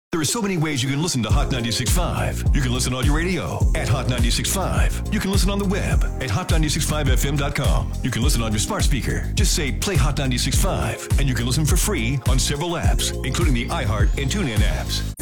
There are so many ways you can listen to Hot 96.5. You can listen on your radio at Hot 96.5. You can listen on the web at hot965fm.com. You can listen on your smart speaker. Just say play Hot 96.5, and you can listen for free on several apps, including the iHeart and TuneIn apps.